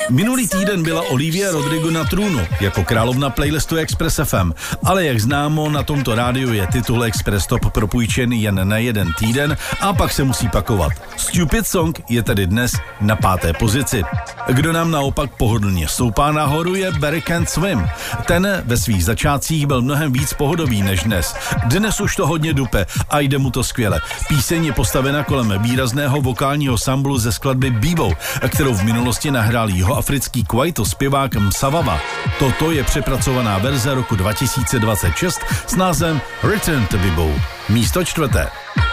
Minulý týden byla Olivia Rodrigo na trůnu jako královna playlistu Express FM, ale jak známo, na tomto rádiu je titul Express Top propůjčen jen na jeden týden a pak se musí pakovat. Stupid Song je tedy dnes na 5. pozici. Kdo nám naopak pohodlně stoupá nahoru je Barry Can't Swim. Ten ve svých začátcích byl mnohem víc pohodový než dnes. Dnes už to hodně dupe a jde mu to skvěle. Píseň je postavena kolem výrazného vokálního samplu ze skladby Bebo, kterou v minulosti nahrál jihoafrický kwaito zpěvák Msavava. Toto je přepracovaná verze roku 2026 s názvem Return to Bebo. Místo 4.